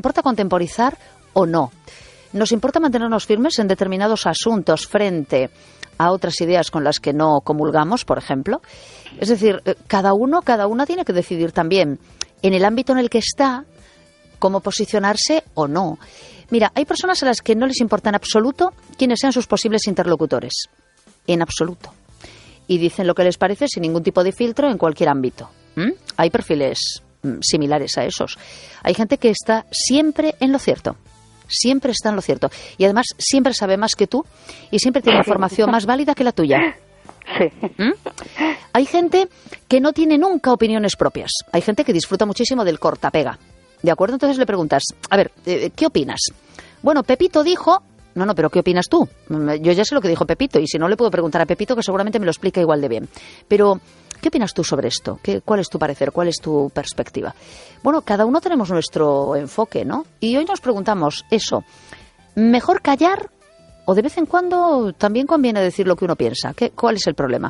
importa contemporizar o no? ¿Nos importa mantenernos firmes en determinados asuntos frente a otras ideas con las que no comulgamos, por ejemplo? Es decir, cada una tiene que decidir también en el ámbito en el que está cómo posicionarse o no. Mira, hay personas a las que no les importa en absoluto quiénes sean sus posibles interlocutores. En absoluto. Y dicen lo que les parece sin ningún tipo de filtro en cualquier ámbito. Hay perfiles similares a esos. Hay gente que está siempre en lo cierto. Siempre está en lo cierto. Y además siempre sabe más que tú y siempre tiene información más válida que la tuya. Sí. Hay gente que no tiene nunca opiniones propias. Hay gente que disfruta muchísimo del cortapega. ¿De acuerdo? Entonces le preguntas, a ver, ¿qué opinas? Bueno, Pepito dijo... No, pero ¿qué opinas tú? Yo ya sé lo que dijo Pepito y si no le puedo preguntar a Pepito que seguramente me lo explica igual de bien. Pero, ¿qué opinas tú sobre esto? ¿Cuál es tu parecer? ¿Cuál es tu perspectiva? Bueno, cada uno tenemos nuestro enfoque, ¿no? Y hoy nos preguntamos eso. ¿Mejor callar o de vez en cuando también conviene decir lo que uno piensa? ¿Cuál es el problema?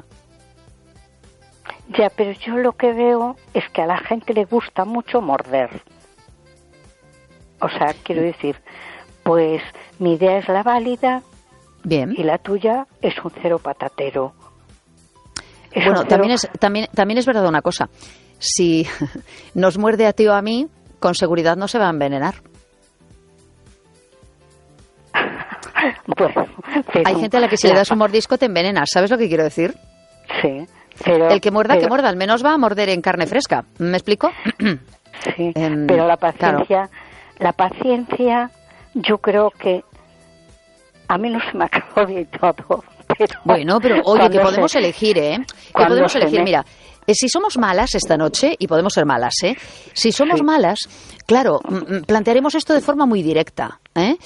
Ya, pero yo lo que veo es que a la gente le gusta mucho morder. O sea, quiero decir, pues mi idea es la válida. Bien. Y la tuya es un cero patatero. Bueno, también es verdad una cosa. Si nos muerde a ti o a mí, con seguridad no se va a envenenar. Bueno, pero, hay gente a la que si le das un mordisco te envenenas. ¿Sabes lo que quiero decir? Sí. Pero, el que muerda, que muerda. Al menos va a morder en carne fresca. ¿Me explico? Sí, pero la paciencia... Claro. La paciencia, yo creo que a mí no se me acabó bien todo. Pero bueno, pero oye, que podemos elegir, ¿eh? Que podemos elegir, mira, si somos malas esta noche, y podemos ser malas, ¿eh? Si somos malas, claro, plantearemos esto de forma muy directa, ¿eh?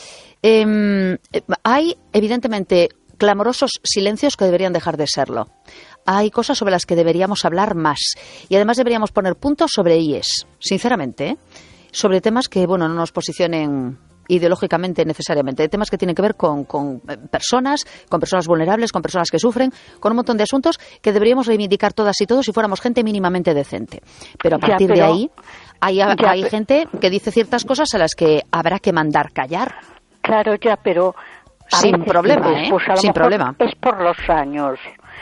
Hay, evidentemente, clamorosos silencios que deberían dejar de serlo. Hay cosas sobre las que deberíamos hablar más. Y además deberíamos poner puntos sobre IES, sinceramente, ¿eh? Sobre temas que, bueno, no nos posicionen ideológicamente necesariamente, temas que tienen que ver con personas vulnerables, con personas que sufren, con un montón de asuntos que deberíamos reivindicar todas y todos si fuéramos gente mínimamente decente. Pero a partir de ahí hay gente que dice ciertas cosas a las que habrá que mandar callar. Claro, ya, pero... Sin problema, ¿eh? Pues sin problema. Es por los años.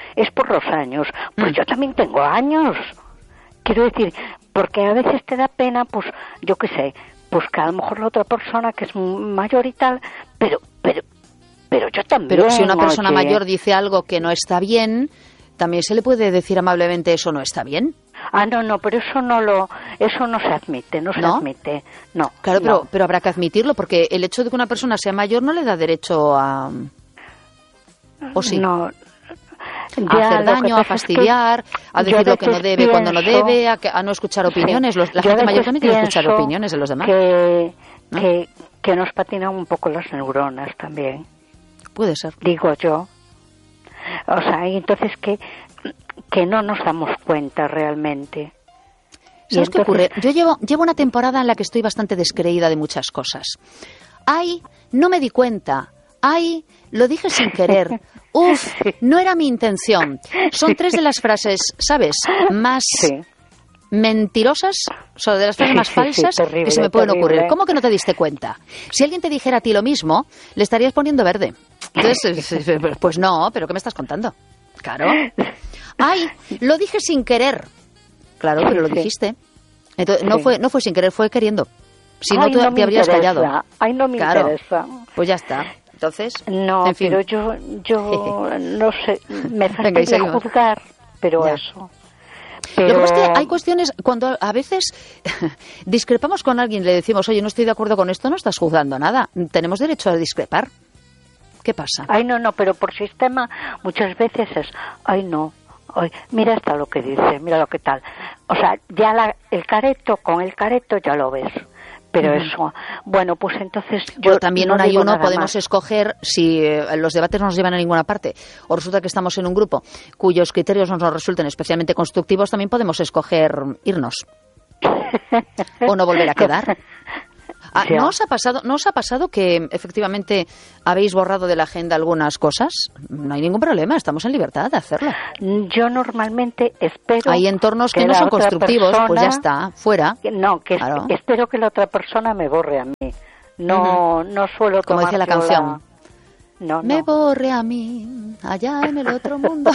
Pues yo también tengo años. Quiero decir... Porque a veces te da pena, pues, yo qué sé, pues que a lo mejor la otra persona que es mayor y tal, pero yo también. Pero si una persona mayor dice algo que no está bien, también se le puede decir amablemente eso no está bien. No, pero eso no se admite, no se admite, no. Claro, pero habrá que admitirlo, porque el hecho de que una persona sea mayor no le da derecho a... ¿O sí? No. A hacer daño, a fastidiar, a decir lo que no debe cuando no debe, a no escuchar opiniones. Sí. La gente mayor también quiere escuchar opiniones de los demás. Que nos patinan un poco las neuronas también. Puede ser. Digo yo. O sea, y entonces que no nos damos cuenta realmente. ¿Sabes qué ocurre? Yo llevo una temporada en la que estoy bastante descreída de muchas cosas. No me di cuenta. Lo dije sin querer. No era mi intención. Son 3 de las frases, ¿sabes? Más mentirosas, de las frases más falsas terrible, que se me pueden ocurrir. ¿Cómo que no te diste cuenta? Si alguien te dijera a ti lo mismo, le estarías poniendo verde. Entonces, pues no, ¿pero qué me estás contando? Claro. Lo dije sin querer. Claro, pero lo dijiste. Entonces, no fue sin querer, fue queriendo. Si no, te habrías callado. No me interesa. Pues ya está. Entonces, no, en fin. Pero yo no sé, me fastidia juzgar, pero eso. Lo que pasa es que hay cuestiones, cuando a veces discrepamos con alguien, le decimos, oye, no estoy de acuerdo con esto, no estás juzgando nada. Tenemos derecho a discrepar. ¿Qué pasa? No, pero por sistema muchas veces es, mira hasta lo que dice, mira lo que tal. O sea, ya con el careto ya lo ves. Pero eso, bueno, pues entonces... Yo también una y uno podemos escoger, si los debates no nos llevan a ninguna parte, o resulta que estamos en un grupo cuyos criterios no nos resulten especialmente constructivos, también podemos escoger irnos. O no volver a quedar. ¿No os ha pasado que efectivamente habéis borrado de la agenda algunas cosas? No hay ningún problema, estamos en libertad de hacerlo. Yo normalmente espero... Hay entornos que no son constructivos, pues ya está, fuera. Claro. Espero que la otra persona me borre a mí. No suelo tomar... Como dice la canción. No. Me borre a mí, allá en el otro mundo.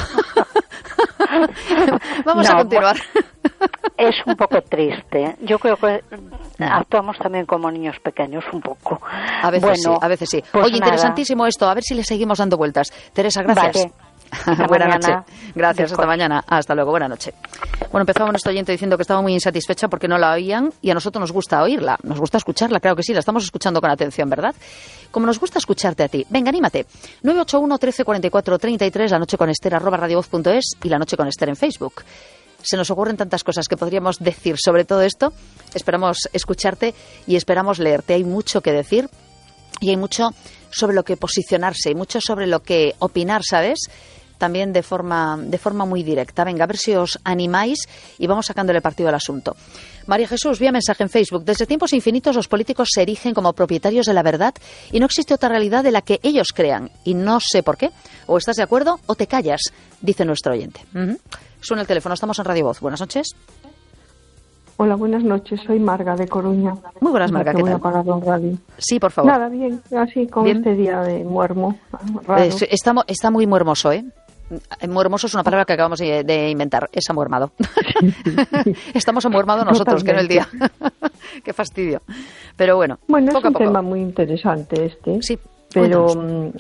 Vamos a continuar. Es un poco triste. Yo creo que actuamos también como niños pequeños un poco. A veces sí. Pues oye, interesantísimo esto. A ver si le seguimos dando vueltas. Teresa, gracias. Vale. Buenas noches. Gracias, hasta mañana. Hasta luego, buenas noches. Bueno, empezaba nuestro oyente diciendo que estaba muy insatisfecha porque no la oían y a nosotros nos gusta oírla, nos gusta escucharla, claro que sí, la estamos escuchando con atención, ¿verdad? Como nos gusta escucharte a ti. Venga, anímate. 981 13 44 33, la noche con Esther, @radiovoz.es y la noche con Esther en Facebook. Se nos ocurren tantas cosas que podríamos decir sobre todo esto. Esperamos escucharte y esperamos leerte. Hay mucho que decir y hay mucho sobre lo que posicionarse y mucho sobre lo que opinar, ¿sabes? También de forma muy directa. Venga, a ver si os animáis y vamos sacándole partido al asunto. María Jesús, vía mensaje en Facebook. Desde tiempos infinitos los políticos se erigen como propietarios de la verdad y no existe otra realidad de la que ellos crean. Y no sé por qué. O estás de acuerdo o te callas, dice nuestro oyente. Suena el teléfono, estamos en Radio Voz. Buenas noches. Hola, buenas noches. Soy Marga de Coruña. Muy buenas, Marga. ¿Qué tal? Voy a parar en radio. Sí, por favor. Nada, bien. Así con ¿Bien? Este día de muermo. Raro. Está muy muermoso, ¿eh? Muy hermoso es una palabra que acabamos de inventar. Es amuermado. Estamos amuermados nosotros, que no el día. Qué fastidio. Pero bueno, Bueno, poco es un a poco. tema muy interesante este. Sí, pero cuéntanos.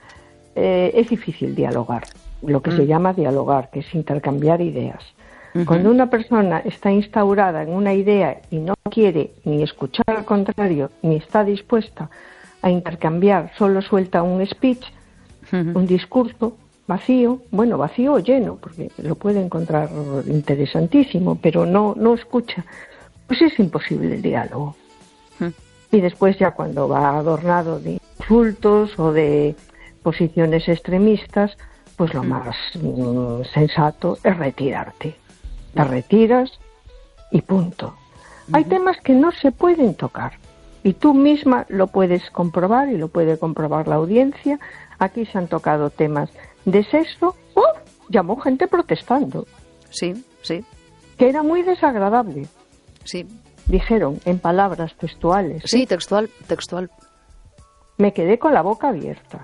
es difícil dialogar. Lo que se llama dialogar, que es intercambiar ideas. Cuando una persona está instaurada en una idea y no quiere ni escuchar al contrario, ni está dispuesta a intercambiar, solo suelta un speech, un discurso vacío o lleno, porque lo puede encontrar interesantísimo, pero no escucha, pues es imposible el diálogo. Y después ya cuando va adornado de insultos o de posiciones extremistas, pues lo más sensato es retirarte. Te retiras y punto. Hay temas que no se pueden tocar y tú misma lo puedes comprobar y lo puede comprobar la audiencia. Aquí se han tocado temas de sexo. Llamó gente protestando. Sí. Que era muy desagradable. Sí. Dijeron en palabras textuales. Sí, textual. Me quedé con la boca abierta.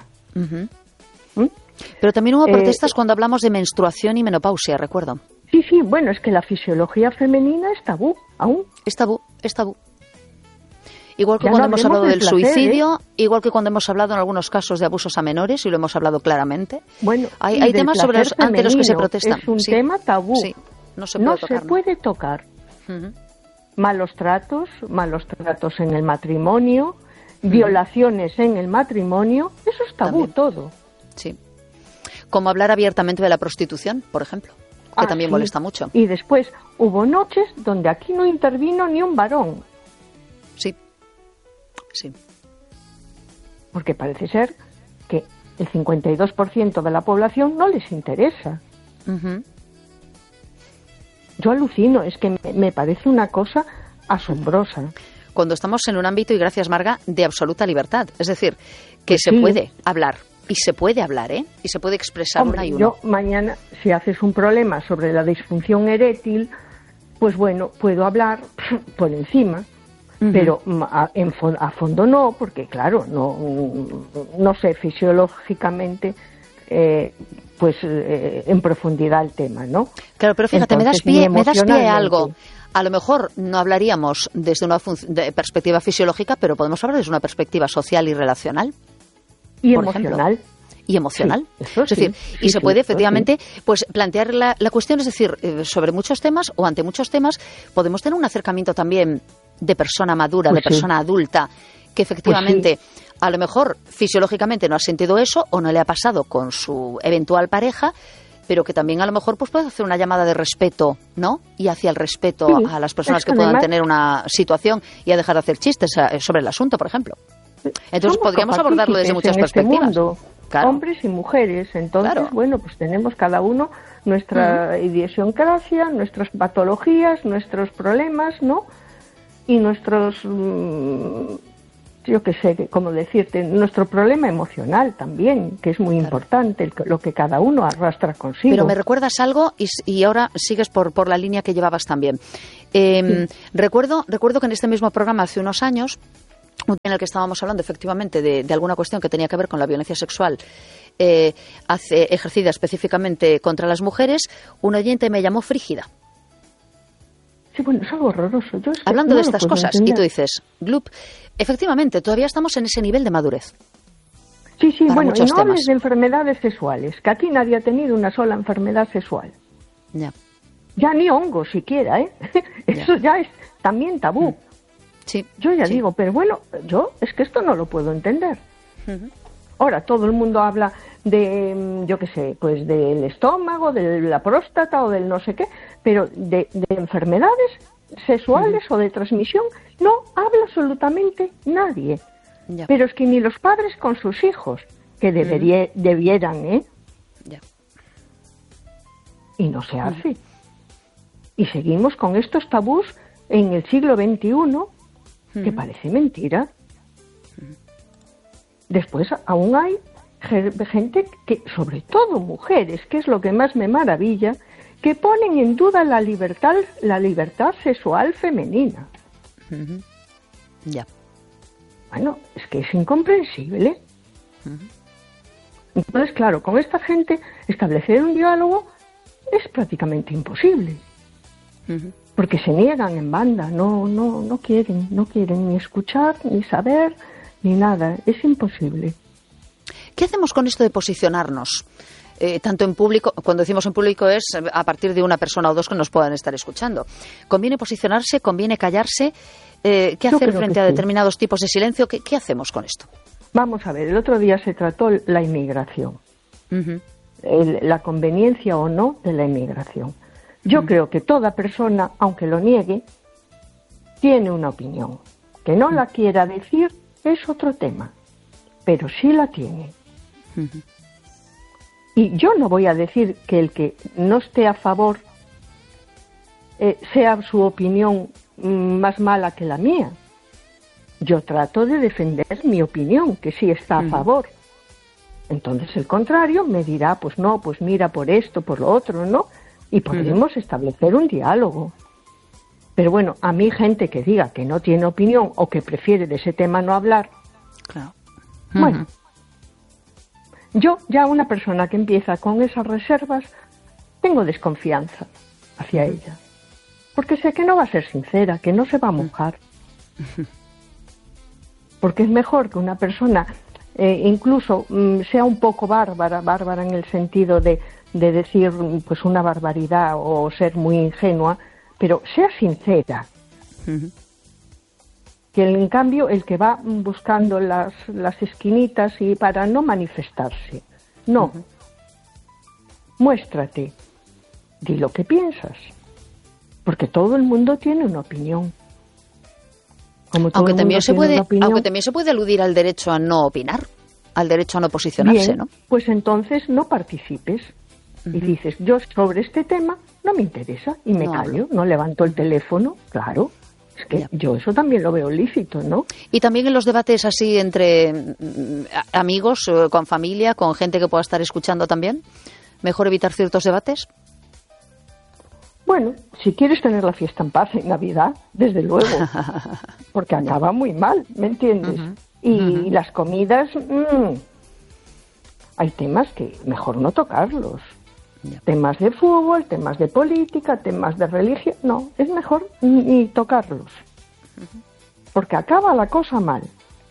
Pero también hubo protestas cuando hablamos de menstruación y menopausia, recuerdo. Sí, bueno, es que la fisiología femenina es tabú, aún. Es tabú. Igual que Ya cuando no hemos hablemos hablado del del placer, suicidio, igual que cuando hemos hablado en algunos casos de abusos a menores, y lo hemos hablado claramente. Bueno, hay del temas placer ante los que se femenino. protestan. Es un tema tabú. Sí, no se puede tocar. Malos tratos en el matrimonio, violaciones en el matrimonio, eso es tabú También. todo. Sí. Como hablar abiertamente de la prostitución, por ejemplo, que también sí. molesta mucho. Y después hubo noches donde aquí no intervino ni un varón. Sí. Porque parece ser que el 52% de la población no les interesa. Yo alucino, es que me parece una cosa asombrosa. Cuando estamos en un ámbito, y gracias Marga, de absoluta libertad. Es decir, que Pues se sí. puede hablar. Y se puede hablar, ¿eh? Y se puede expresar Hombre, una y uno. yo mañana, si haces un problema sobre la disfunción erétil, pues bueno, puedo hablar por encima, pero a fondo no, porque claro, no sé fisiológicamente en profundidad el tema, ¿no? Claro, pero fíjate, Entonces, me das pie a algo. emocionalmente. A lo mejor no hablaríamos desde una perspectiva fisiológica, pero podemos hablar desde una perspectiva social y relacional. Y por emocional. ejemplo. Y emocional. Sí, eso es decir, sí, y se sí, puede eso efectivamente pues plantear la cuestión, es decir, sobre muchos temas o ante muchos temas podemos tener un acercamiento también de persona madura, Pues de persona adulta, que efectivamente a lo mejor fisiológicamente no ha sentido eso o no le ha pasado con su eventual pareja, pero que también a lo mejor pues puede hacer una llamada de respeto, ¿no? Y hacia el respeto Sí, a las personas es que que puedan además tener una situación y a dejar de hacer chistes sobre el asunto, por ejemplo. Entonces Somos podríamos abordarlo desde muchas en este perspectivas. mundo, Claro. hombres y mujeres. Entonces, Claro. bueno, pues tenemos cada uno nuestra idiosincrasia, nuestras patologías, nuestros problemas, ¿no? Y nuestros yo qué sé, como decirte, nuestro problema emocional también, que es muy importante, lo que cada uno arrastra consigo. Pero me recuerdas algo y ahora sigues por la línea que llevabas también. Recuerdo que en este mismo programa hace unos años, en el que estábamos hablando efectivamente de alguna cuestión que tenía que ver con la violencia sexual ejercida específicamente contra las mujeres, un oyente me llamó frígida. Sí, bueno, es algo horroroso. Hablando de estas cosas, entender. Y tú dices, Glup, efectivamente, todavía estamos en ese nivel de madurez. Sí, bueno, y no hables de enfermedades sexuales, que aquí nadie ha tenido una sola enfermedad sexual. Ya ni hongo siquiera, ¿eh? Eso ya es también tabú. Sí. Yo ya digo, pero bueno, es que esto no lo puedo entender. Ahora, todo el mundo habla de, yo qué sé, pues del estómago, de la próstata o del no sé qué, pero de enfermedades sexuales o de transmisión no habla absolutamente nadie. Pero es que ni los padres con sus hijos, que debieran, ¿eh? Y no se hace. Y seguimos con estos tabús en el siglo XXI, que parece mentira. Después aún hay gente que, sobre todo mujeres, que es lo que más me maravilla, que ponen en duda la libertad sexual femenina. Bueno, es que es incomprensible. Entonces, claro, con esta gente establecer un diálogo es prácticamente imposible. Porque se niegan en banda, no quieren ni escuchar, ni saber, ni nada. Es imposible. ¿Qué hacemos con esto de posicionarnos? Tanto en público, cuando decimos en público es a partir de una persona o dos que nos puedan estar escuchando. ¿Conviene posicionarse? ¿Conviene callarse? ¿Qué hacer frente a determinados tipos de silencio? ¿Qué hacemos con esto? Vamos a ver, el otro día se trató la inmigración. La conveniencia o no de la inmigración. Yo creo que toda persona, aunque lo niegue, tiene una opinión. Que no la quiera decir es otro tema, pero sí la tiene. Y yo no voy a decir que el que no esté a favor sea su opinión más mala que la mía. Yo trato de defender mi opinión, que sí está a favor. Entonces el contrario me dirá, pues no, pues mira por esto, por lo otro, ¿no? Y podemos establecer un diálogo. Pero bueno, a mí gente que diga que no tiene opinión o que prefiere de ese tema no hablar, bueno, yo ya una persona que empieza con esas reservas, tengo desconfianza hacia ella. Porque sé que no va a ser sincera, que no se va a mojar. Porque es mejor que una persona incluso sea un poco bárbara en el sentido de decir pues una barbaridad o ser muy ingenua, pero sea sincera. Que en cambio el que va buscando las esquinitas y para no manifestarse. No. Muéstrate. Di lo que piensas. Porque todo el mundo tiene una opinión. Aunque también se puede aludir al derecho a no opinar, al derecho a no posicionarse, bien, ¿no? Pues entonces no participes. Y dices, yo sobre este tema no me interesa y me callo, no levanto el teléfono, claro. Es que yo eso también lo veo lícito, ¿no? Y también en los debates así entre amigos, con familia, con gente que pueda estar escuchando también, ¿mejor evitar ciertos debates? Bueno, si quieres tener la fiesta en paz en Navidad, desde luego, porque acaba muy mal, ¿me entiendes? Y las comidas, hay temas que mejor no tocarlos. Temas de fútbol, temas de política, temas de religión, no, es mejor ni tocarlos, porque acaba la cosa mal.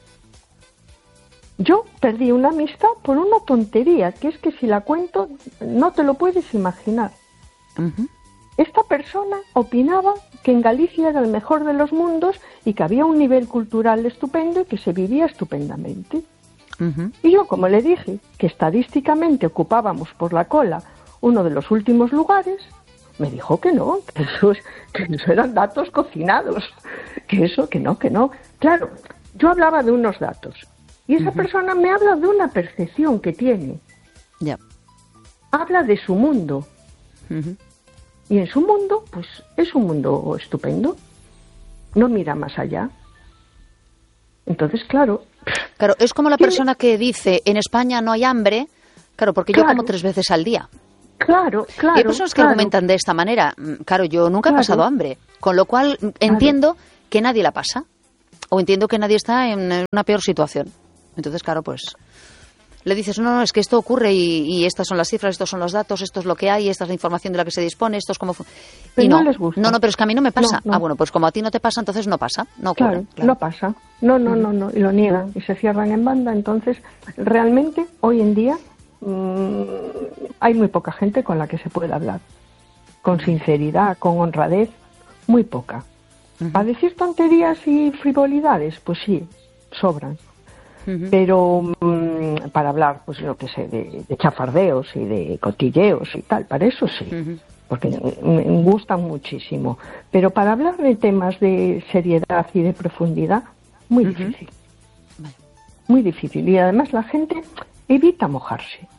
Yo perdí una amistad por una tontería, que es que si la cuento no te lo puedes imaginar. Esta persona opinaba que en Galicia era el mejor de los mundos y que había un nivel cultural estupendo y que se vivía estupendamente. Y yo, como le dije, que estadísticamente ocupábamos por la cola uno de los últimos lugares, me dijo que no, que eso eran datos cocinados, que no. Claro, yo hablaba de unos datos y esa persona me habla de una percepción que tiene. Habla de su mundo. Y en su mundo, pues es un mundo estupendo. No mira más allá. Entonces, claro... Claro, es como la persona que dice, en España no hay hambre, claro, porque yo como 3 veces al día. Claro. Y hay personas que argumentan de esta manera. Claro, yo nunca he pasado hambre, con lo cual entiendo que nadie la pasa, o entiendo que nadie está en una peor situación. Entonces, claro, pues le dices, no, es que esto ocurre y estas son las cifras, estos son los datos, esto es lo que hay, esta es la información de la que se dispone, esto es como... Y no les gusta. No, pero es que a mí no me pasa. No. Ah, bueno, pues como a ti no te pasa, entonces no pasa, no ocurre. Claro, no pasa. No, y lo niegan y se cierran en banda. Entonces, realmente, hoy en día hay muy poca gente con la que se pueda hablar. Con sinceridad, con honradez, muy poca. ¿A decir tonterías y frivolidades? Pues sí, sobran. Pero para hablar, pues lo que sé, de chafardeos y de cotilleos y tal, para eso sí, porque me gustan muchísimo. Pero para hablar de temas de seriedad y de profundidad, muy difícil. Muy difícil. Y además la gente evita mojarse.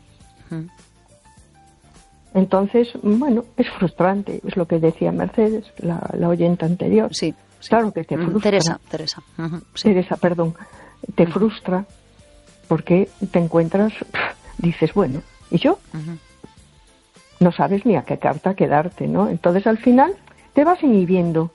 Entonces, bueno, es frustrante, es lo que decía Mercedes, la oyente anterior. Sí. Claro que te frustra. Teresa. Teresa, perdón. Te frustra porque te encuentras, dices, bueno, ¿y yo? No sabes ni a qué carta quedarte, ¿no? Entonces al final te vas inhibiendo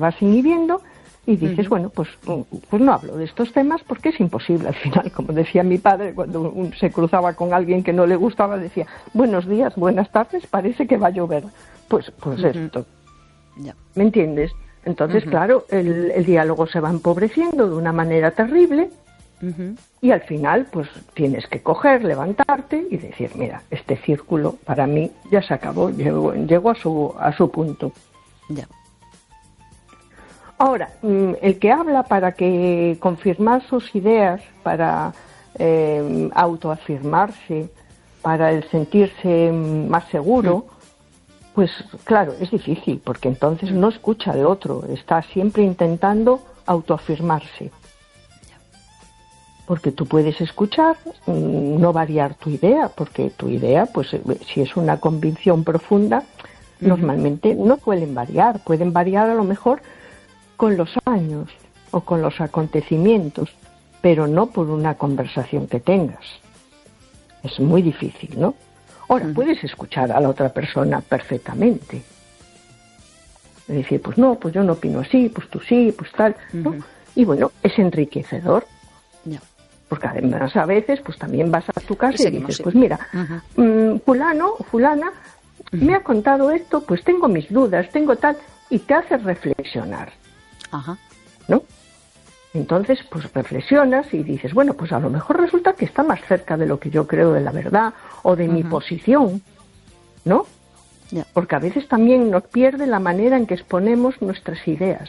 y dices, bueno, pues no hablo de estos temas porque es imposible al final. Como decía mi padre, cuando se cruzaba con alguien que no le gustaba, decía, buenos días, buenas tardes, parece que va a llover. Pues esto. Ya. ¿Me entiendes? Entonces, claro, el diálogo se va empobreciendo de una manera terrible y al final, pues tienes que coger, levantarte y decir, mira, este círculo para mí ya se acabó, llegó a su punto. Ya. Ahora, el que habla para que confirmar sus ideas, para autoafirmarse, para el sentirse más seguro, pues claro, es difícil, porque entonces no escucha al otro, está siempre intentando autoafirmarse. Porque tú puedes escuchar, no variar tu idea, porque tu idea, pues si es una convicción profunda, normalmente no suelen variar, pueden variar a lo mejor con los años o con los acontecimientos, pero no por una conversación que tengas. Es muy difícil, ¿no? Ahora, puedes escuchar a la otra persona perfectamente. Es decir, pues no, pues yo no opino así, pues tú sí, pues tal, ¿no? Y bueno, es enriquecedor. Ya. Porque además a veces, pues también vas a tu casa y dices, pues mira, fulano o fulana me ha contado esto, pues tengo mis dudas, tengo tal, y te hace reflexionar. ¿No? Entonces, pues reflexionas y dices, bueno, pues a lo mejor resulta que está más cerca de lo que yo creo de la verdad o de mi posición, ¿no? Yeah. Porque a veces también nos pierde la manera en que exponemos nuestras ideas.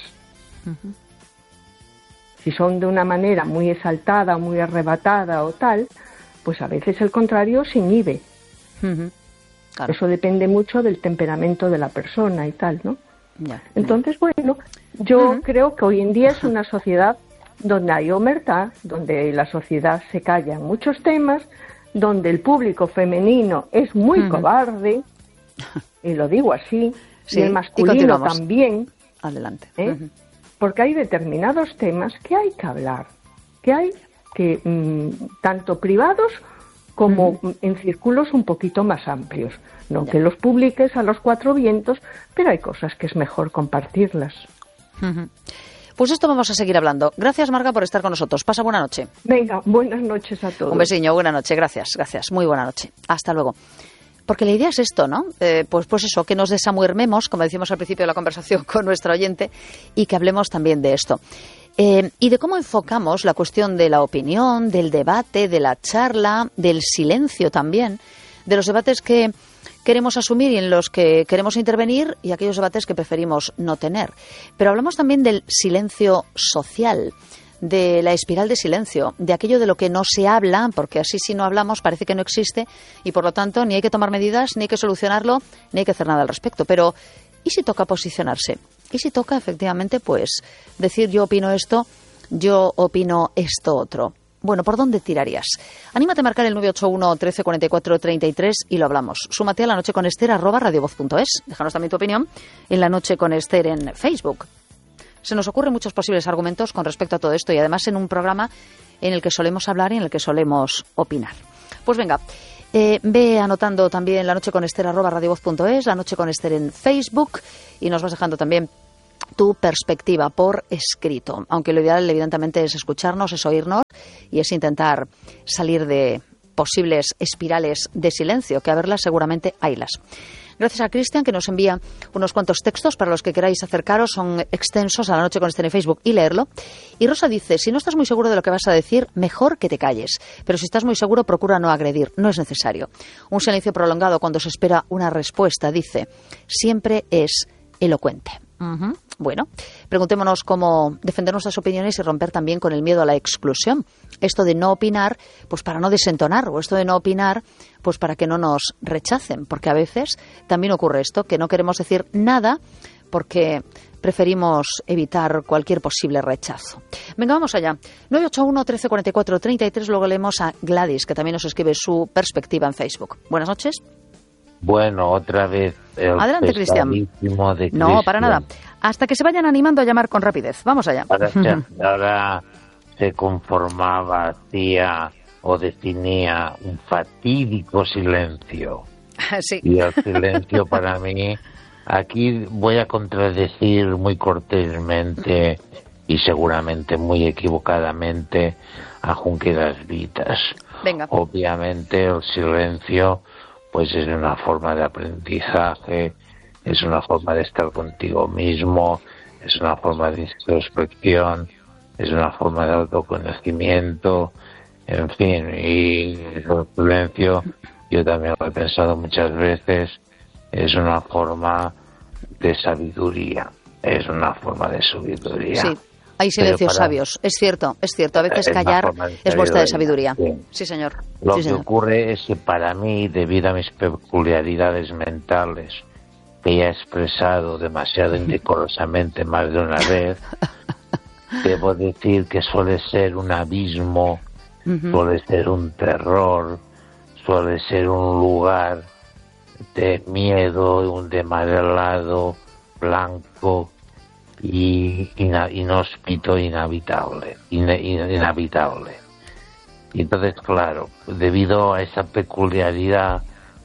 Si son de una manera muy exaltada, muy arrebatada o tal, pues a veces el contrario se inhibe. Claro. Eso depende mucho del temperamento de la persona y tal, ¿no? Entonces, bueno, yo creo que hoy en día es una sociedad donde hay omertà, donde la sociedad se calla en muchos temas, donde el público femenino es muy cobarde, y lo digo así, y el masculino también. Adelante. Porque hay determinados temas que hay que hablar, que hay que, tanto privados como en círculos un poquito más amplios. No que los publiques a los 4 vientos, pero hay cosas que es mejor compartirlas. Pues esto vamos a seguir hablando. Gracias, Marga, por estar con nosotros. Pasa buena noche. Venga, buenas noches a todos. Un besiño, buena noche. Gracias. Muy buena noche. Hasta luego. Porque la idea es esto, ¿no? Pues eso, que nos desamuermemos, como decimos al principio de la conversación con nuestro oyente, y que hablemos también de esto. Y de cómo enfocamos la cuestión de la opinión, del debate, de la charla, del silencio también, de los debates que queremos asumir y en los que queremos intervenir y aquellos debates que preferimos no tener. Pero hablamos también del silencio social, de la espiral de silencio, de aquello de lo que no se habla, porque así si no hablamos parece que no existe y por lo tanto ni hay que tomar medidas, ni hay que solucionarlo, ni hay que hacer nada al respecto. Pero ¿y si toca posicionarse? ¿Y si toca efectivamente pues decir yo opino esto, yo opino esto otro? Bueno, ¿por dónde tirarías? Anímate a marcar el 981 13 44 33 y lo hablamos. Súmate a La Noche con Ester @radiovoz.es. Déjanos también tu opinión en La Noche con Ester en Facebook. Se nos ocurren muchos posibles argumentos con respecto a todo esto y además en un programa en el que solemos hablar y en el que solemos opinar. Pues venga, ve anotando también La Noche con Esther @radiovoz.es, La Noche con Esther en Facebook y nos vas dejando también tu perspectiva por escrito, aunque lo ideal evidentemente es escucharnos, es oírnos y es intentar salir de posibles espirales de silencio, que a verlas seguramente haylas. Gracias a Cristian, que nos envía unos cuantos textos para los que queráis acercaros, son extensos, a La Noche con Esther en Facebook y leerlo. Y Rosa dice, si no estás muy seguro de lo que vas a decir, mejor que te calles, pero si estás muy seguro, procura no agredir, no es necesario. Un silencio prolongado cuando se espera una respuesta, dice, siempre es elocuente. Bueno, preguntémonos cómo defender nuestras opiniones y romper también con el miedo a la exclusión. Esto de no opinar, pues para no desentonar, o esto de no opinar, pues para que no nos rechacen, porque a veces también ocurre esto, que no queremos decir nada porque preferimos evitar cualquier posible rechazo. Venga, vamos allá. 981 1344 33, luego leemos a Gladys, que también nos escribe su perspectiva en Facebook. Buenas noches. Bueno, otra vez el adelante, Cristian. No, para nada. Hasta que se vayan animando a llamar con rapidez. Vamos allá. Ahora se conformaba, hacía o definía un fatídico silencio. Sí. Y el silencio para mí, aquí voy a contradecir muy cortésmente y seguramente muy equivocadamente a Junqueras Vitas. Venga. Obviamente el silencio pues es una forma de aprendizaje, es una forma de estar contigo mismo, es una forma de introspección, es una forma de autoconocimiento, en fin, y el silencio, yo también lo he pensado muchas veces, es una forma de sabiduría, es una forma de sabiduría. Sí. Hay silencios sabios, es cierto. A veces callar es muestra de sabiduría. Sí, señor. Lo que ocurre es que para mí, debido a mis peculiaridades mentales, que ya he expresado demasiado indecorosamente más de una vez, debo decir que suele ser un abismo, suele ser un terror, suele ser un lugar de miedo, de mal helado, blanco, y inhóspito, inhabitable. Y entonces, claro, debido a esa peculiaridad,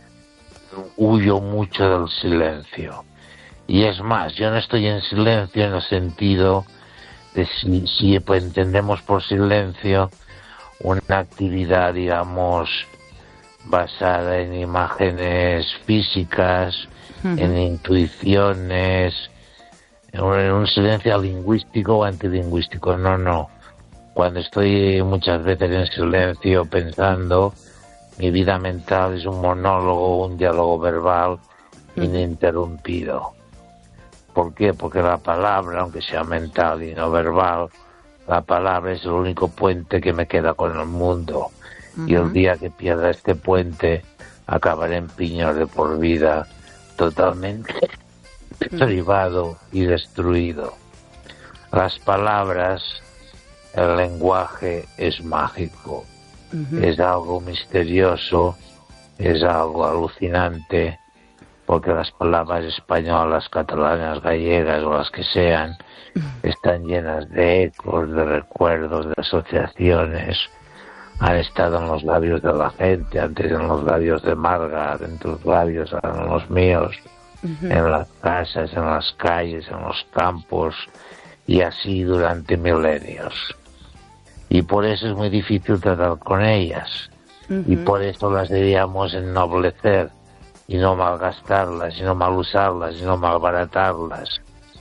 huyo mucho del silencio. Y es más, yo no estoy en silencio en el sentido de si pues, entendemos por silencio una actividad, digamos, basada en imágenes físicas, en intuiciones, en un silencio lingüístico o antilingüístico. No. Cuando estoy muchas veces en silencio pensando, mi vida mental es un monólogo, un diálogo verbal ininterrumpido. ¿Por qué? Porque la palabra, aunque sea mental y no verbal, la palabra es el único puente que me queda con el mundo. Y el día que pierda este puente, acabaré en piños de por vida, totalmente privado y destruido. Las palabras, el lenguaje es mágico, es algo misterioso, es algo alucinante, porque las palabras españolas, catalanas, gallegas o las que sean, están llenas de ecos, de recuerdos, de asociaciones. Han estado en los labios de la gente, antes en los labios de Marga, en tus labios, ahora en los míos. En las casas, en las calles, en los campos, y así durante milenios. Y por eso es muy difícil tratar con ellas. Y por eso las debíamos ennoblecer, y no malgastarlas, y no mal usarlas, y no malbaratarlas.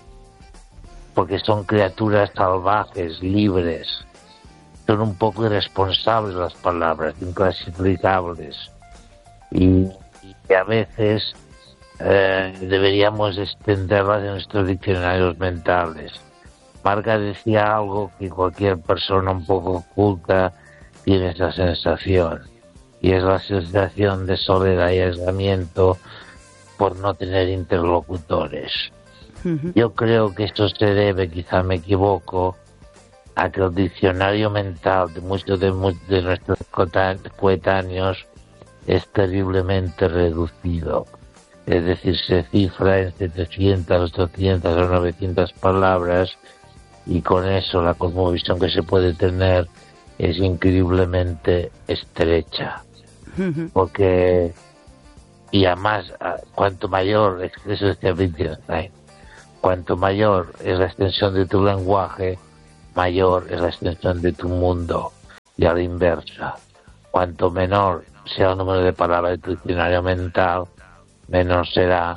Porque son criaturas salvajes, libres. Son un poco irresponsables las palabras, inclasificables. Y a veces deberíamos extenderlas en nuestros diccionarios mentales. Marga decía algo que cualquier persona un poco culta tiene esa sensación, y es la sensación de soledad y aislamiento por no tener interlocutores. Yo creo que esto se debe, quizá me equivoco, a que el diccionario mental de muchos de nuestros coetáneos es terriblemente reducido. Es decir, se cifra en 700, 800 o 900 palabras, y con eso la cosmovisión que se puede tener es increíblemente estrecha, porque, y además, cuanto mayor, eso decía Wittgenstein, cuanto mayor es la extensión de tu lenguaje, mayor es la extensión de tu mundo, y a la inversa. Cuanto menor sea el número de palabras de tu diccionario mental, menor será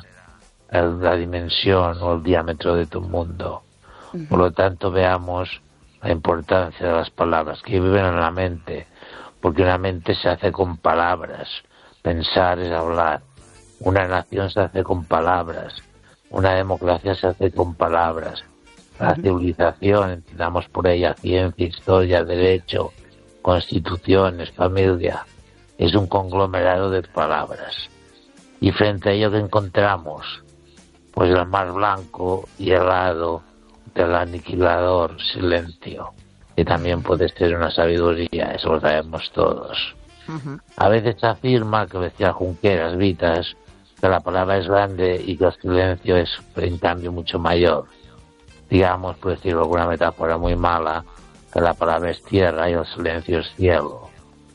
la dimensión o el diámetro de tu mundo. Por lo tanto, veamos la importancia de las palabras que viven en la mente, porque una mente se hace con palabras, pensar es hablar, una nación se hace con palabras, una democracia se hace con palabras, la civilización, entendamos por ella ciencia, historia, derecho, constituciones, familia, es un conglomerado de palabras. Y frente a ello, ¿qué encontramos? Pues el mar blanco y helado del aniquilador silencio, que también puede ser una sabiduría, eso lo sabemos todos. A veces se afirma, que decía Junqueras Vitas, que la palabra es grande y que el silencio es, en cambio, mucho mayor. Digamos, por decirlo alguna metáfora muy mala, que la palabra es tierra y el silencio es cielo.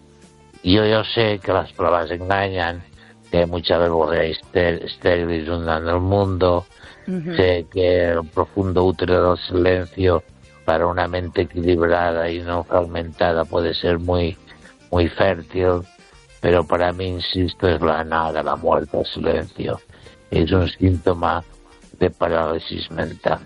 Y yo sé que las palabras engañan, que hay mucha verborrea estéril inundando el mundo. Sé que el profundo útero del silencio para una mente equilibrada y no fragmentada puede ser muy, muy fértil, pero para mí, insisto, es la nada, la muerte, el silencio. Es un síntoma de parálisis mental.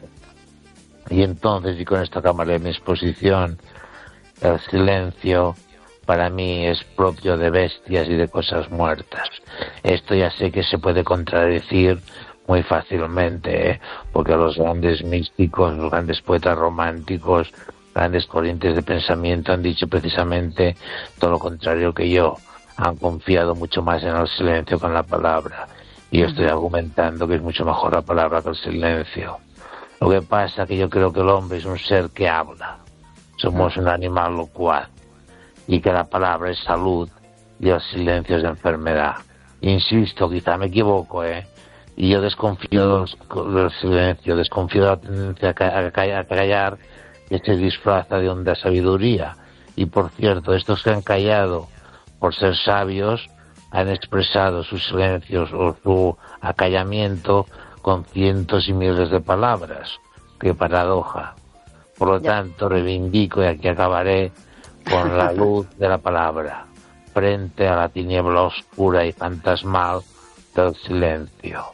Y entonces, y con esto acabaré mi exposición, el silencio para mí es propio de bestias y de cosas muertas. Esto ya sé que se puede contradecir muy fácilmente, porque los grandes místicos, los grandes poetas románticos, grandes corrientes de pensamiento han dicho precisamente todo lo contrario que yo. Han confiado mucho más en el silencio que en la palabra. Y yo estoy argumentando que es mucho mejor la palabra que el silencio. Lo que pasa es que yo creo que el hombre es un ser que habla. Somos un animal locuaz. Y que la palabra es salud y el silencio es enfermedad. Insisto, quizá me equivoco, y yo desconfío del silencio, desconfío de la tendencia a callar, que se disfraza de honda sabiduría. Y por cierto, estos que han callado por ser sabios han expresado sus silencios o su acallamiento con cientos y miles de palabras. ¡Qué paradoja! Por lo tanto, reivindico, y aquí acabaré, con la luz de la palabra, frente a la tiniebla oscura y fantasmal del silencio.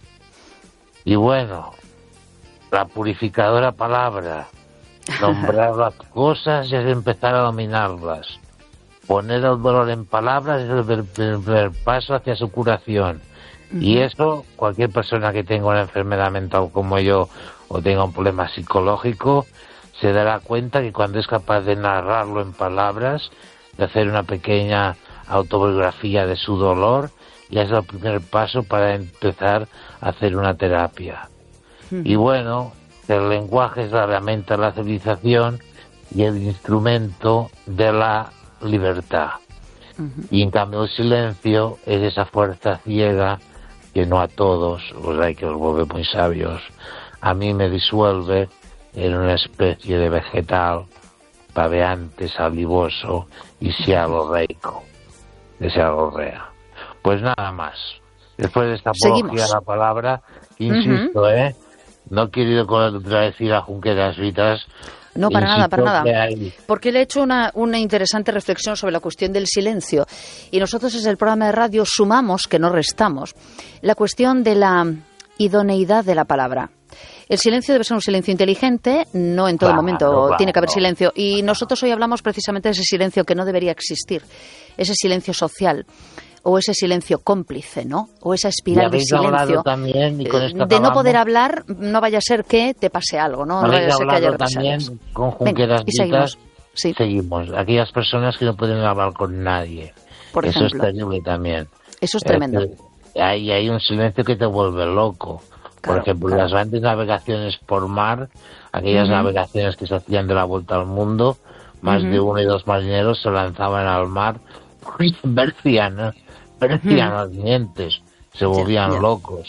Y bueno, la purificadora palabra, nombrar las cosas y empezar a dominarlas. Poner el dolor en palabras es el primer paso hacia su curación. Y eso, cualquier persona que tenga una enfermedad mental como yo o tenga un problema psicológico, se dará cuenta que cuando es capaz de narrarlo en palabras, de hacer una pequeña autobiografía de su dolor, ya es el primer paso para empezar a hacer una terapia. Y bueno, el lenguaje es la herramienta de la civilización y el instrumento de la libertad. Y en cambio el silencio es esa fuerza ciega que no a todos, pues hay que los vuelve muy sabios, a mí me disuelve en una especie de vegetal babeante, salivoso y sialorreico, de sialorrea. Pues nada más. Después de esta apología a la palabra, insisto, no quiero contradecir a Junqueras Vitas. No, para nada, para nada. Porque le he hecho una interesante reflexión sobre la cuestión del silencio. Y nosotros desde el programa de radio sumamos, que no restamos, la cuestión de la idoneidad de la palabra. El silencio debe ser un silencio inteligente, no en todo momento tiene que haber silencio. Y nosotros hoy hablamos precisamente de ese silencio que no debería existir, ese silencio social. O ese silencio cómplice, ¿no? O esa espiral de silencio. También, y con esto de no poder hablar, no vaya a ser que te pase algo, ¿no? No vaya a ser que haya también con Junqueras Vitas. Seguimos. Aquellas personas que no pueden hablar con nadie. Por Eso ejemplo. es terrible también. Eso es tremendo. Hay un silencio que te vuelve loco. Por ejemplo, las grandes navegaciones por mar, aquellas navegaciones que se hacían de la vuelta al mundo, más de 1 y 2 marineros se lanzaban al mar, parecían los dientes, se volvían locos.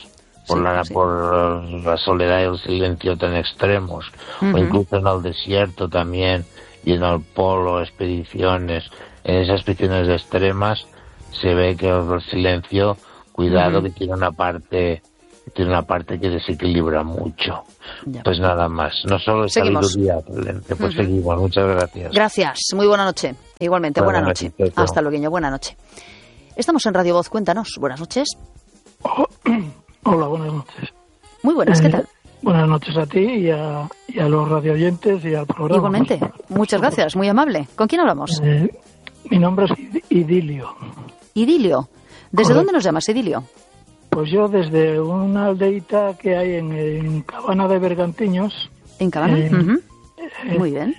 por la soledad y el silencio tan extremos, o incluso en el desierto también, y en el polo, expediciones, en esas expediciones extremas, se ve que el silencio, cuidado, que tiene una parte que desequilibra mucho. Ya. Pues nada más, no solo es sabiduría, pues seguimos. Muchas gracias. Gracias, muy buena noche. Igualmente, buena noche. Hasta luego, buena noche. Estamos en Radio Voz, cuéntanos. Buenas noches. Hola, buenas noches. Muy buenas, ¿qué tal? Buenas noches a ti y a los radioyentes y al programa. Igualmente, muchas gracias, muy amable. ¿Con quién hablamos? Mi nombre es Idilio. ¿Idilio? ¿Desde dónde nos llamas, Idilio? Pues yo desde una aldeita que hay en Cabana de Bergantiños. ¿En Cabana? Muy bien.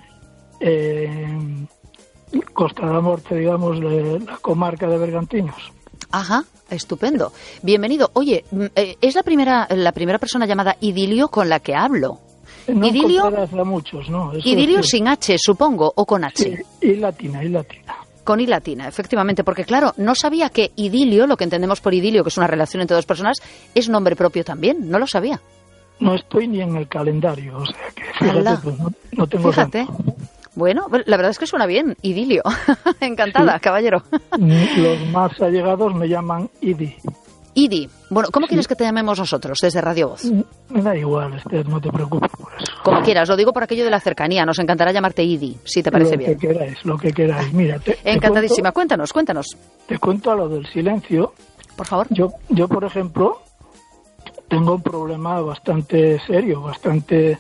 Costa da Morte, digamos, de la comarca de Bergantiños. Ajá, estupendo. Bienvenido. Oye, es la primera persona llamada Idilio con la que hablo. No Idilio, a muchos, ¿no? Eso Idilio sin H, supongo, o con H. Sí, y latina. Con I latina, efectivamente, porque claro, no sabía que idilio, lo que entendemos por idilio, que es una relación entre dos personas, es nombre propio también, no lo sabía. No estoy ni en el calendario, o sea que fíjate, pues, no tengo Fíjate. Tanto. Bueno, la verdad es que suena bien, idilio. Encantada, sí. Caballero. Los más allegados me llaman Idi. Idi. Bueno, ¿cómo quieres que te llamemos nosotros desde Radio Voz? Me da igual, no te preocupes por eso. Como quieras, lo digo por aquello de la cercanía. Nos encantará llamarte Idi, si te parece bien. Lo que queráis. Mira, encantadísima. Cuéntanos. Te cuento a lo del silencio. Por favor. Yo, por ejemplo, tengo un problema bastante serio, bastante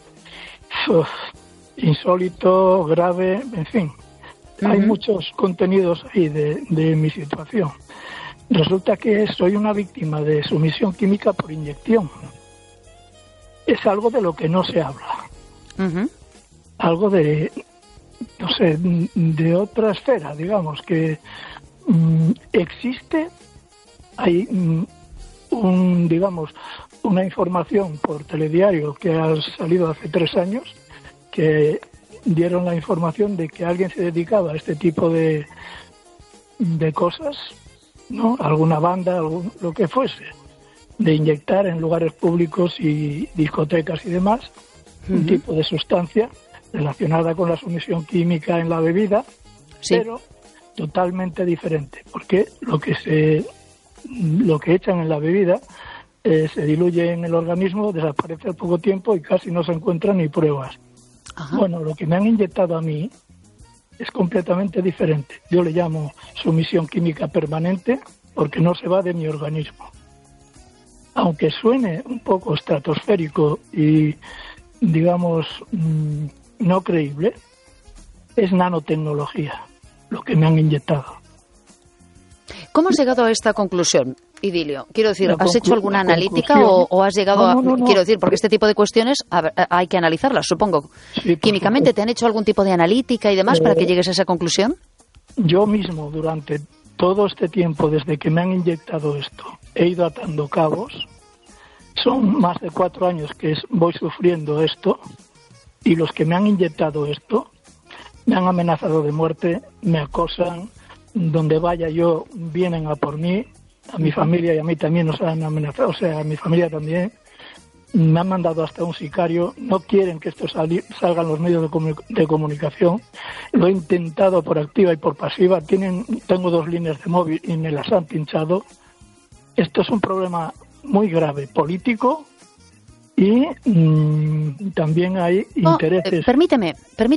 insólito, grave, en fin. Hay muchos contenidos ahí de mi situación. Resulta que soy una víctima de sumisión química por inyección. Es algo de lo que no se habla. Algo de, no sé, de otra esfera, digamos, que existe. Hay una información por telediario que ha salido hace 3 años, que dieron la información de que alguien se dedicaba a este tipo de cosas, ¿no? Alguna banda, lo que fuese, de inyectar en lugares públicos y discotecas y demás un tipo de sustancia relacionada con la sumisión química en la bebida, pero totalmente diferente, porque lo que echan en la bebida se diluye en el organismo, desaparece al poco tiempo y casi no se encuentran ni pruebas. Ajá. Bueno, lo que me han inyectado a mí es completamente diferente. Yo le llamo sumisión química permanente porque no se va de mi organismo. Aunque suene un poco estratosférico y, digamos, no creíble, es nanotecnología lo que me han inyectado. ¿Cómo has llegado a esta conclusión, Idilio? Quiero decir, ¿has hecho alguna analítica o has llegado a...? No. Quiero decir, porque este tipo de cuestiones hay que analizarlas, supongo. Sí, químicamente, ¿te han hecho algún tipo de analítica y demás para que llegues a esa conclusión? Yo mismo, durante todo este tiempo, desde que me han inyectado esto, he ido atando cabos. Son más de 4 años que voy sufriendo esto, y los que me han inyectado esto me han amenazado de muerte, me acosan, donde vaya yo vienen a por mí, a mi familia y a mí también nos han amenazado, o sea, a mi familia también. Me han mandado hasta un sicario, no quieren que esto salga en los medios de comunicación. Lo he intentado por activa y por pasiva. Tengo 2 líneas de móvil y me las han pinchado. Esto es un problema muy grave, político, y también hay intereses. Permíteme,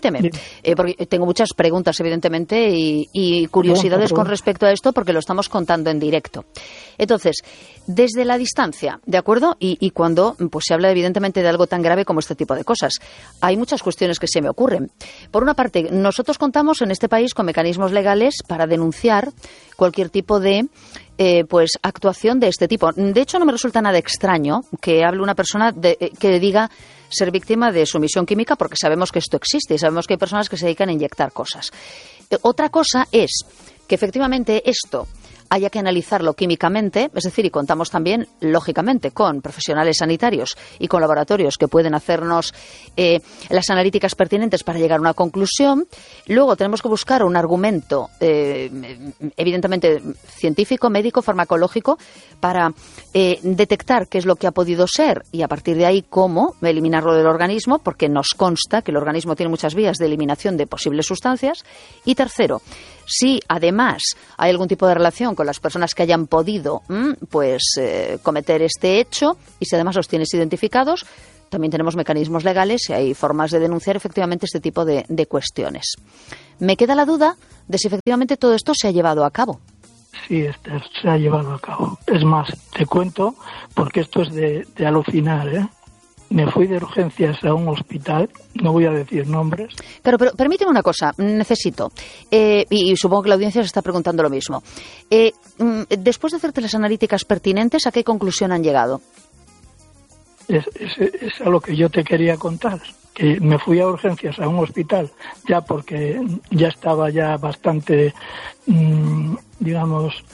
porque tengo muchas preguntas, evidentemente, y curiosidades con respecto a esto, porque lo estamos contando en directo. Entonces, desde la distancia, ¿de acuerdo? Y cuando pues se habla, evidentemente, de algo tan grave como este tipo de cosas, hay muchas cuestiones que se me ocurren. Por una parte, nosotros contamos en este país con mecanismos legales para denunciar cualquier tipo de actuación de este tipo. De hecho, no me resulta nada extraño que hable una persona que diga ser víctima de sumisión química, porque sabemos que esto existe y sabemos que hay personas que se dedican a inyectar cosas. Otra cosa es que efectivamente esto haya que analizarlo químicamente, es decir, y contamos también, lógicamente, con profesionales sanitarios y con laboratorios que pueden hacernos las analíticas pertinentes para llegar a una conclusión. Luego tenemos que buscar un argumento, evidentemente científico, médico, farmacológico, para detectar qué es lo que ha podido ser y a partir de ahí cómo eliminarlo del organismo, porque nos consta que el organismo tiene muchas vías de eliminación de posibles sustancias. Y tercero, si además hay algún tipo de relación con las personas que hayan podido cometer este hecho y si además los tienes identificados, también tenemos mecanismos legales y hay formas de denunciar efectivamente este tipo de cuestiones. Me queda la duda de si efectivamente todo esto se ha llevado a cabo. Sí, Esther, se ha llevado a cabo. Es más, te cuento, porque esto es de alucinar, ¿eh? Me fui de urgencias a un hospital, no voy a decir nombres. Claro, pero permíteme una cosa, necesito, y supongo que la audiencia se está preguntando lo mismo. Después de hacerte las analíticas pertinentes, ¿a qué conclusión han llegado? Es a lo que yo te quería contar, que me fui a urgencias a un hospital ya porque ya estaba ya bastante, digamos,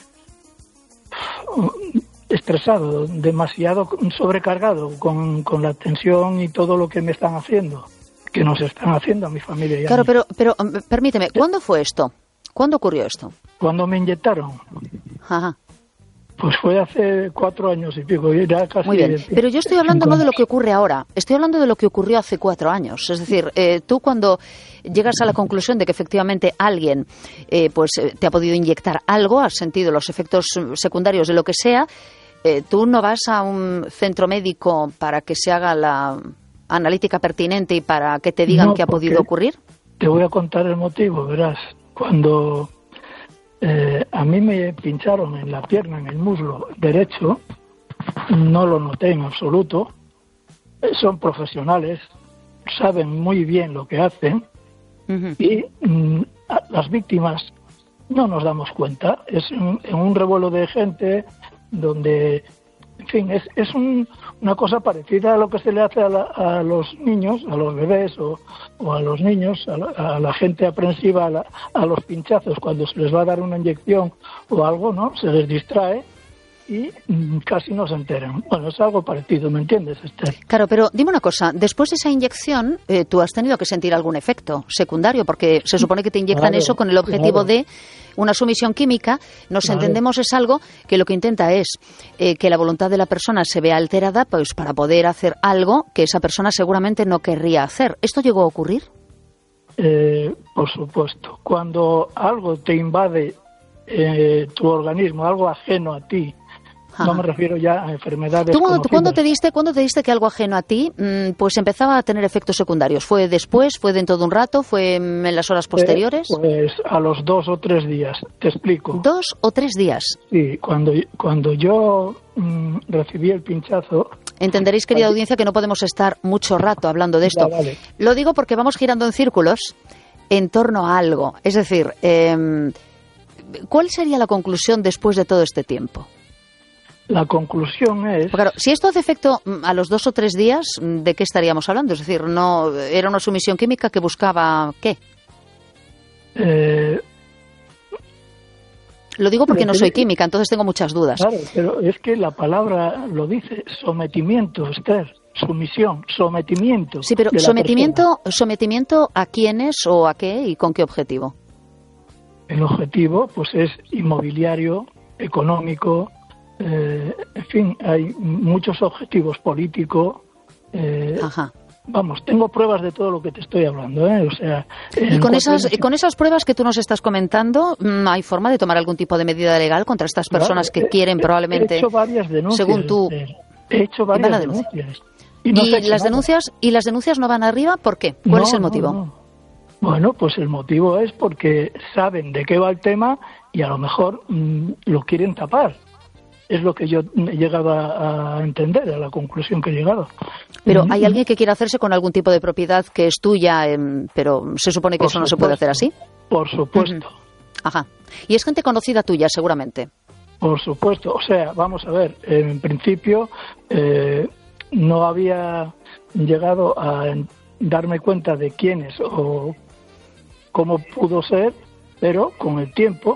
estresado, demasiado sobrecargado con la tensión y todo lo que me están haciendo, que nos están haciendo a mi familia. Y claro, a mí. Pero permíteme, ¿cuándo fue esto? ¿Cuándo ocurrió esto? Cuando me inyectaron. Ajá. Pues fue hace 4 años y pico, ya casi. Muy bien, pero yo estoy hablando no de lo que ocurre ahora, estoy hablando de lo que ocurrió hace 4 años. Es decir, tú cuando llegas a la conclusión de que efectivamente alguien te ha podido inyectar algo, has sentido los efectos secundarios de lo que sea, tú no vas a un centro médico para que se haga la analítica pertinente y para que te digan qué ha podido ocurrir. Te voy a contar el motivo, verás. Cuando a mí me pincharon en la pierna, en el muslo derecho, no lo noté en absoluto. Son profesionales, saben muy bien lo que hacen y las víctimas no nos damos cuenta. Es en un revuelo de gente donde, en fin, es una cosa parecida a lo que se le hace a los niños, a los bebés o a los niños, a la gente aprensiva, a los pinchazos cuando se les va a dar una inyección o algo, ¿no? Se les distrae y casi no se enteran. Bueno, es algo parecido, ¿me entiendes, Esther? Claro, pero dime una cosa, después de esa inyección, tú has tenido que sentir algún efecto secundario, porque se supone que te inyectan eso con el objetivo de una sumisión química. Nos entendemos, es algo que lo que intenta es que la voluntad de la persona se vea alterada pues para poder hacer algo que esa persona seguramente no querría hacer. ¿Esto llegó a ocurrir? Por supuesto. Cuando algo te invade tu organismo, algo ajeno a ti, no me refiero ya a enfermedades. ¿Tú cuándo te diste que algo ajeno a ti pues empezaba a tener efectos secundarios? ¿Fue después? ¿Fue dentro de un rato? ¿Fue en las horas posteriores? Pues a los 2 o 3 días, te explico. 2 o 3 días. Sí, cuando yo recibí el pinchazo. Entenderéis, querida audiencia, que no podemos estar mucho rato hablando de esto. Vale. Lo digo porque vamos girando en círculos en torno a algo. Es decir, ¿cuál sería la conclusión después de todo este tiempo? La conclusión es... Claro, si esto hace efecto a los 2 o 3 días, ¿de qué estaríamos hablando? Es decir, no era una sumisión química que buscaba ¿qué? Lo digo porque no soy química, entonces tengo muchas dudas. Claro, pero es que la palabra lo dice, sometimiento, Esther, sumisión, sometimiento. Sí, pero ¿sometimiento a quiénes o a qué y con qué objetivo? El objetivo, pues, es inmobiliario, económico. En fin, hay muchos objetivos políticos. Vamos, tengo pruebas de todo lo que te estoy hablando, ¿eh? O sea, y con esas pruebas que tú nos estás comentando, ¿hay forma de tomar algún tipo de medida legal contra estas personas que quieren probablemente? He hecho varias denuncias. Según tú, he hecho varias denuncias. ¿Y las denuncias no van arriba? ¿Por qué? ¿Cuál es el motivo? No. Bueno, pues el motivo es porque saben de qué va el tema y a lo mejor lo quieren tapar. Es lo que yo he llegado a entender, a la conclusión que he llegado. Pero ¿hay alguien que quiera hacerse con algún tipo de propiedad que es tuya, pero se supone que eso no se puede hacer así? Por supuesto. Ajá. Y es gente conocida tuya, seguramente. Por supuesto. O sea, vamos a ver, en principio no había llegado a darme cuenta de quiénes o cómo pudo ser, pero con el tiempo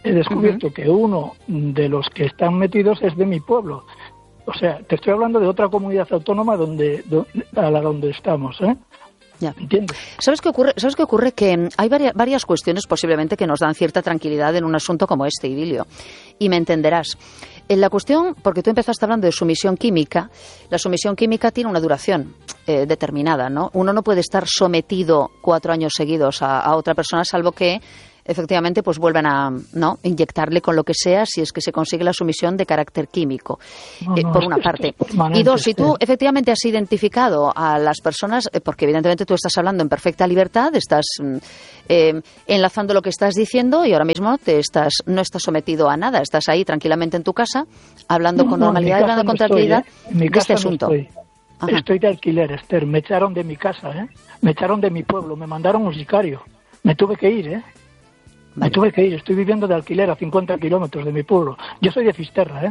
he descubierto que uno de los que están metidos es de mi pueblo. O sea, te estoy hablando de otra comunidad autónoma donde estamos, ¿eh? Ya. ¿Entiendes? ¿Sabes qué ocurre? Que hay varias cuestiones posiblemente que nos dan cierta tranquilidad en un asunto como este, Idilio. Y me entenderás. En la cuestión, porque tú empezaste hablando de sumisión química, la sumisión química tiene una duración determinada, ¿no? Uno no puede estar sometido 4 años seguidos a otra persona, salvo que efectivamente pues vuelvan a inyectarle con lo que sea, si es que se consigue la sumisión de carácter químico, por una parte. Y dos, si tú efectivamente has identificado a las personas, porque evidentemente tú estás hablando en perfecta libertad, estás enlazando lo que estás diciendo y ahora mismo no estás sometido a nada, estás ahí tranquilamente en tu casa, hablando con normalidad y hablando con tranquilidad de este asunto. Estoy de alquiler, Esther, me echaron de mi casa, me echaron de mi pueblo, me mandaron un sicario, me tuve que ir, Vale. Me tuve que ir, estoy viviendo de alquiler a 50 kilómetros de mi pueblo. Yo soy de Fisterra,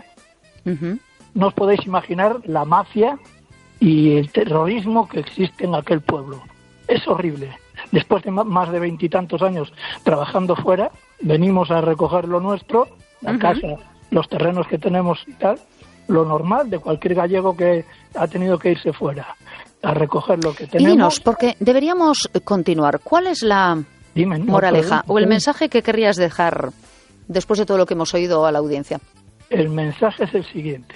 No os podéis imaginar la mafia y el terrorismo que existe en aquel pueblo. Es horrible. Después de más de 20 y tantos años trabajando fuera, venimos a recoger lo nuestro, la casa, los terrenos que tenemos y tal, lo normal de cualquier gallego que ha tenido que irse fuera, a recoger lo que tenemos. Y dinos, porque deberíamos continuar. ¿Cuál es la moraleja o el mensaje que querrías dejar después de todo lo que hemos oído a la audiencia? El mensaje es el siguiente.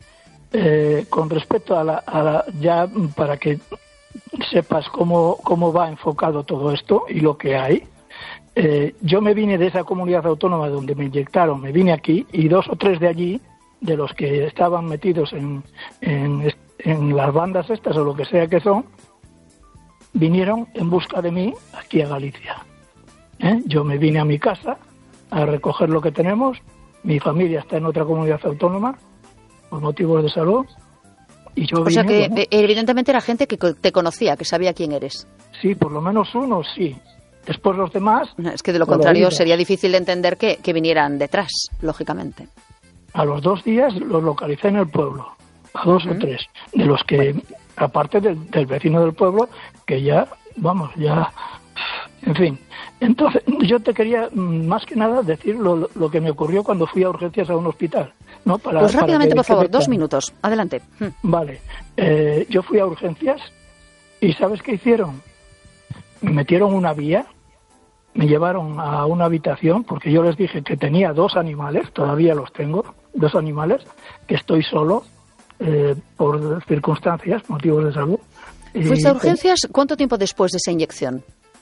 Con respecto a la ya para que sepas cómo va enfocado todo esto y lo que hay, yo me vine de esa comunidad autónoma donde me inyectaron, me vine aquí y 2 o 3 de allí, de los que estaban metidos en las bandas estas o lo que sea que son, vinieron en busca de mí aquí a Galicia. Yo me vine a mi casa a recoger lo que tenemos. Mi familia está en otra comunidad autónoma por motivos de salud. Y yo o sea que evidentemente era gente que te conocía, que sabía quién eres. Sí, por lo menos uno sí. Después los demás... Es que de lo contrario sería difícil de entender que vinieran detrás, lógicamente. A los 2 días los localicé en el pueblo, a 2 o 3, de los que... aparte del vecino del pueblo, que ya, en fin. Entonces, yo te quería, más que nada, decir lo que me ocurrió cuando fui a urgencias a un hospital, ¿no? Pues rápidamente, por favor, 2 minutos, adelante. Vale, yo fui a urgencias y ¿sabes qué hicieron? Me metieron una vía, me llevaron a una habitación, porque yo les dije que tenía 2 animales, todavía los tengo, 2 animales, que estoy solo, por circunstancias, motivos de salud. ¿Fuiste a urgencias cuánto tiempo después de esa inyección?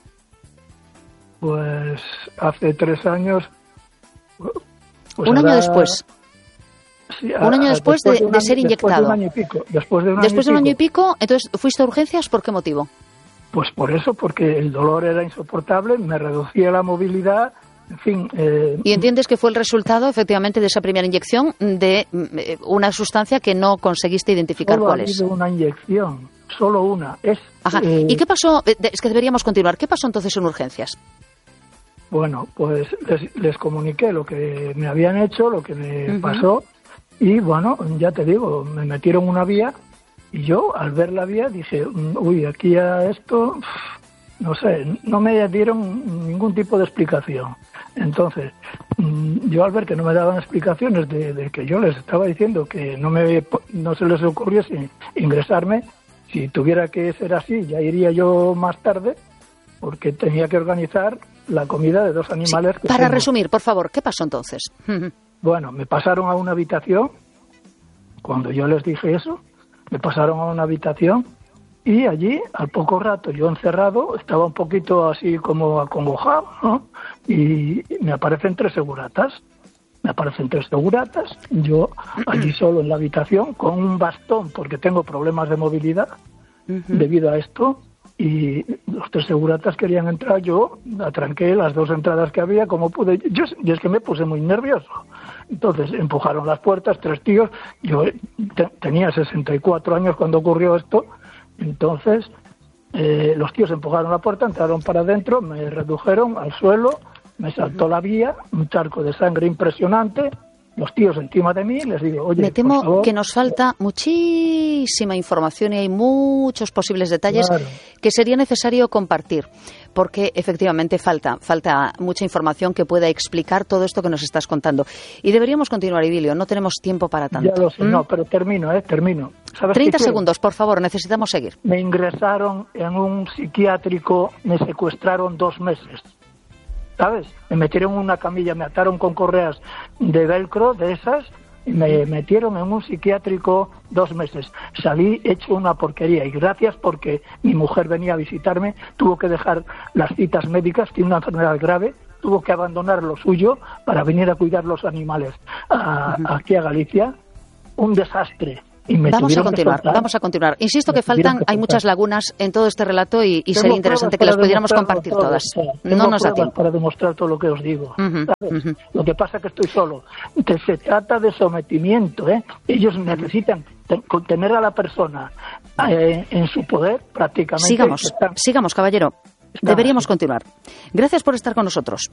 Pues hace 3 años. Pues un año después. Sí, un año después de ser inyectado. Después de un año y pico, entonces fuiste a urgencias, ¿por qué motivo? Pues por eso, porque el dolor era insoportable, me reducía la movilidad. En fin, ¿Y entiendes que fue el resultado, efectivamente, de esa primera inyección de una sustancia que no conseguiste identificar cuál es? Solo ha habido una inyección, solo una. Ajá. ¿Y qué pasó? Es que deberíamos continuar. ¿Qué pasó entonces en urgencias? Bueno, pues les comuniqué lo que me habían hecho, lo que me pasó, y bueno, ya te digo, me metieron una vía, y yo, al ver la vía, dije, uy, aquí a esto... No sé, no me dieron ningún tipo de explicación. Entonces, yo al ver que no me daban explicaciones de que yo les estaba diciendo que no se les ocurriese ingresarme, si tuviera que ser así, ya iría yo más tarde, porque tenía que organizar la comida de 2 animales. Sí, para resumir, por favor, ¿qué pasó entonces? Bueno, me pasaron a una habitación, cuando yo les dije eso, me pasaron a una habitación. Y allí, al poco rato, yo encerrado, estaba un poquito así como acongojado, ¿no? Y me aparecen 3 seguratas. Yo allí solo en la habitación, con un bastón, porque tengo problemas de movilidad debido a esto. Y los 3 seguratas querían entrar, yo atranqué las 2 entradas que había como pude. Yo es que me puse muy nervioso. Entonces empujaron las puertas, 3 tíos. Yo tenía 64 años cuando ocurrió esto. Entonces, los tíos empujaron la puerta, entraron para adentro, me redujeron al suelo, me saltó la vía, un charco de sangre impresionante, los tíos encima de mí, les digo, oye, me temo por favor, que nos falta muchísima información y hay muchos posibles detalles que sería necesario compartir, porque efectivamente falta mucha información que pueda explicar todo esto que nos estás contando. Y deberíamos continuar, Idilio, no tenemos tiempo para tanto. Ya lo sé, no, pero termino. ¿Sabes 30 segundos, por favor, necesitamos seguir. Me ingresaron en un psiquiátrico, me secuestraron 2 meses. ¿Sabes? Me metieron en una camilla, me ataron con correas de velcro, de esas, y me metieron en un psiquiátrico 2 meses. Salí hecho una porquería, y gracias porque mi mujer venía a visitarme, tuvo que dejar las citas médicas, tiene una enfermedad grave, tuvo que abandonar lo suyo para venir a cuidar los animales aquí a Galicia. Un desastre. Y vamos a continuar. Insisto que hay muchas lagunas en todo este relato y sería interesante que las pudiéramos compartir todas. No nos da tiempo para demostrar todo lo que os digo. Lo que pasa es que estoy solo. Se trata de sometimiento. Ellos necesitan tener a la persona en su poder prácticamente. Sigamos, caballero. Deberíamos continuar. Gracias por estar con nosotros.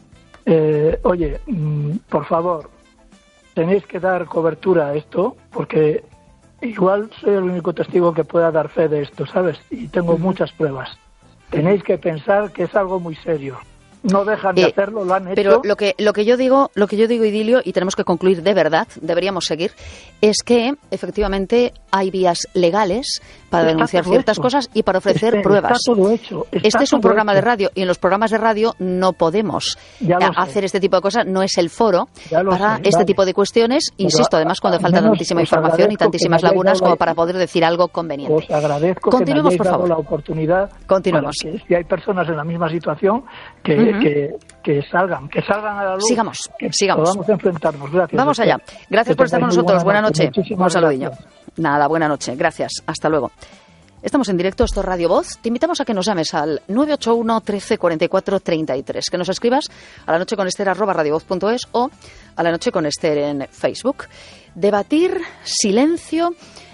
Oye, por favor, tenéis que dar cobertura a esto porque igual soy el único testigo que pueda dar fe de esto, ¿sabes? Y tengo muchas pruebas. Tenéis que pensar que es algo muy serio. No dejan de hacerlo, lo han hecho. Pero lo que yo digo, Idilio, y tenemos que concluir de verdad, deberíamos seguir, es que efectivamente hay vías legales para denunciar ciertas cosas y para ofrecer pruebas. Está todo hecho. Este es un programa de radio y en los programas de radio no podemos hacer este tipo de cosas, no es el foro para este tipo de cuestiones. Pero insisto, además cuando falta tantísima información y tantísimas lagunas como para poder decir algo conveniente. Os agradezco Continuemos, que me hayáis por favor. dado la oportunidad. Continuemos. Para que, si hay personas en la misma situación que salgan a la luz. Sigamos. Podamos enfrentarnos. Gracias. Vamos allá. Gracias por estar con nosotros. Buena noche. Un saludillo. Gracias. Nada, buena noche. Gracias. Hasta luego. Estamos en directo, esto es Radio Voz. Te invitamos a que nos llames al 981 13 44 33, que nos escribas a la noche con Esther @radiovoz.es o a la noche con Esther en Facebook. Debatir, silencio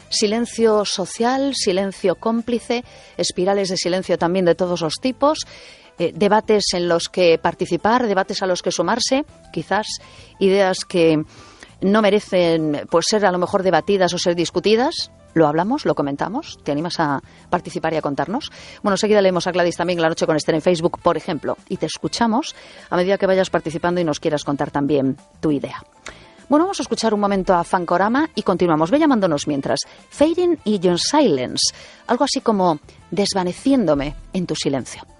social, silencio cómplice, espirales de silencio también de todos los tipos, debates en los que participar, debates a los que sumarse, quizás ideas que no merecen pues ser a lo mejor debatidas o ser discutidas. Lo hablamos, lo comentamos. ¿Te animas a participar y a contarnos? Bueno, enseguida leemos a Gladys también La Noche con Esther en Facebook, por ejemplo, y te escuchamos a medida que vayas participando y nos quieras contar también tu idea. Bueno, vamos a escuchar un momento a Fancorama y continuamos. Ve llamándonos mientras. Fading in your silence. Algo así como desvaneciéndome en tu silencio.